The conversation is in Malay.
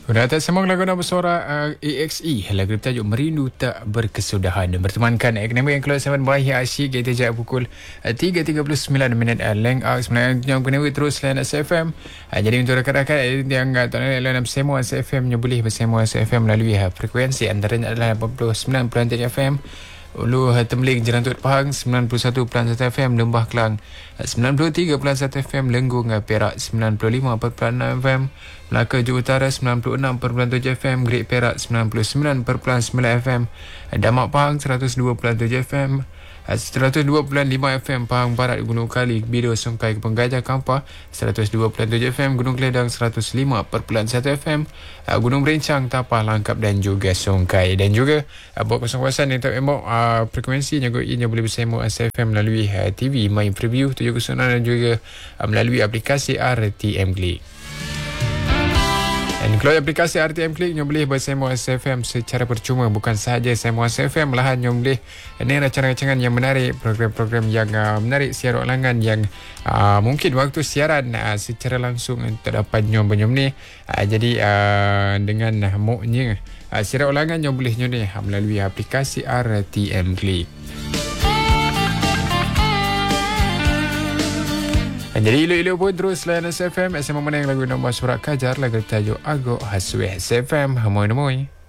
Sudah tak sembang lagu nama suara AXE. Lagu bertajuk Merindu Tak Berkesudahan. Dan bertemankan Akademi yang keluar 7 Bahi Asyik. Kita sejak pukul 3.39 Leng Arts. Yang Akademi terus layan SFM. Jadi untuk rakan-rakan yang tak nak layan bersama SFM, boleh bersama SFM melalui frekuensi antaranya adalah 89.3 FM. Ulu Tembeling Jalan Tut Pahang 91.1 FM, Lembah Kelang 93.1 FM, Lenggung Perak 95.6 FM, Melaka Johor Utara 96.7 FM, Great Perak 99.9 FM, Damak Pahang 102.7 FM, 102.5 FM Pahang Barat Gunung Kali, Bido Songkai Kepong Gajah Kampar 102.7 FM, Gunung Keledang 105.1 FM, Gunung Berencang Tapah Langkap dan juga Songkai. Dan juga buat kosong-kosan yang tak memang frekuensi yang boleh bersama SFM melalui TV My Preview 709 dan juga melalui aplikasi RTM Click. Dan kalau aplikasi RTM Click, yang boleh bersama SFM secara percuma. Bukan sahaja bersama SFM, malahan yang boleh ini rancangan-rancangan yang menarik, program-program yang menarik, siaran ulangan yang mungkin waktu siaran secara langsung tak dapat nyom-nyom ni. Jadi dengan moknya siaran ulangan yang boleh nyom ni melalui aplikasi RTM Click. Jadi ilu-ilu pun terus layan SFM. SMA mana yang lagu nombor surat kajar, lagu tajuk Agok Haswe SFM. Hamoy-hamoy.